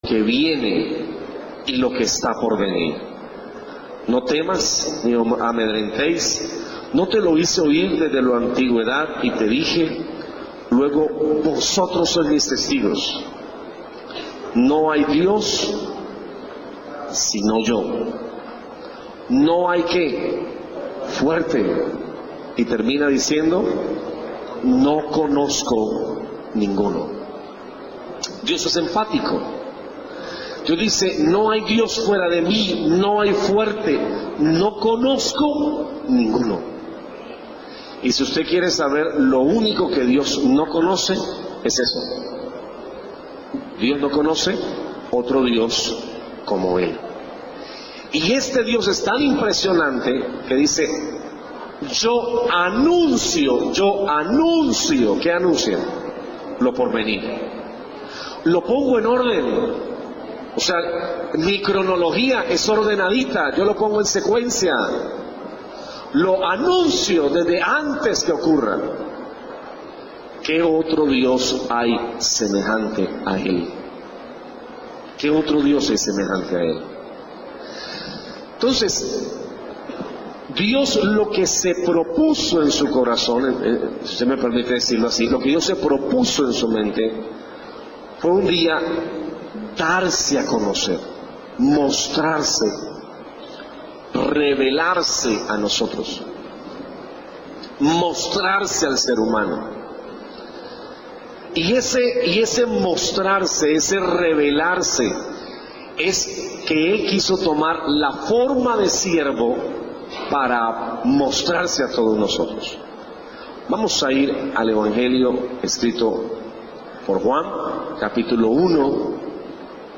que viene y lo que está por venir. No temas ni amedrentéis, no te lo hice oír desde la antigüedad y te dije, luego vosotros sois mis testigos. No hay Dios sino yo. No hay qué, fuerte. Y termina diciendo, no conozco ninguno. Dios es enfático. Dios dice, no hay Dios fuera de mí, no hay fuerte, no conozco ninguno. Y si usted quiere saber lo único que Dios no conoce, es eso. Dios no conoce otro Dios como Él. Y este Dios es tan impresionante que dice, yo anuncio, ¿qué anuncia? Lo por venir. Lo pongo en orden. O sea, mi cronología es ordenadita, yo lo pongo en secuencia. Lo anuncio desde antes que ocurra. ¿Qué otro Dios hay semejante a Él? ¿Qué otro Dios es semejante a Él? Entonces, Dios lo que se propuso en su corazón, si usted me permite decirlo así, lo que Dios se propuso en su mente fue un día darse a conocer, mostrarse, revelarse a nosotros, mostrarse al ser humano. Y ese mostrarse, ese revelarse, es que Él quiso tomar la forma de siervo para mostrarse a todos nosotros. Vamos a ir al Evangelio escrito por Juan, capítulo 1.